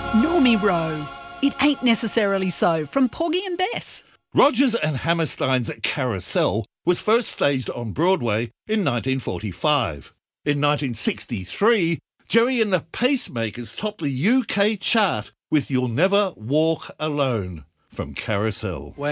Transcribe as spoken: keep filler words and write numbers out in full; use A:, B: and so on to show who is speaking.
A: Normie Rowe. It ain't necessarily so, from Porgy and Bess.
B: Rodgers and Hammerstein's Carousel was first staged on Broadway in nineteen forty-five. In nineteen sixty-three, Jerry and the Pacemakers topped the U K chart with You'll Never Walk Alone from Carousel.